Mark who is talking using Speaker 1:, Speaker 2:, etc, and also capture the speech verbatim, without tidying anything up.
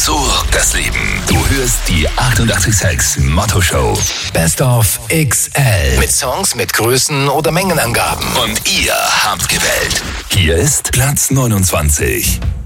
Speaker 1: So das Leben. Du hörst die achtundachtzig Komma sechs Motto Show. Best of X L. Mit Songs mit Größen oder Mengenangaben. Und ihr habt gewählt. Hier ist Platz neunundzwanzig.